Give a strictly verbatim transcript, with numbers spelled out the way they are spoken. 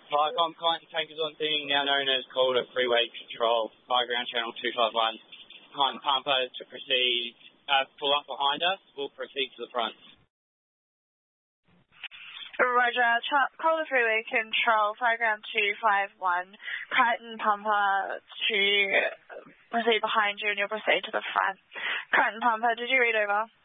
Viacom Kyneton tankers on thing, now known as Calder Freeway Control, Fire Ground Channel two five one. Kyneton Pumper to proceed, uh, pull up behind us, we'll proceed to the front. Roger, Ch- Calder Freeway Control, Fire Ground two five one. Kyneton Pumper to proceed behind you and you'll proceed to the front. Kyneton Pumper, did you read over?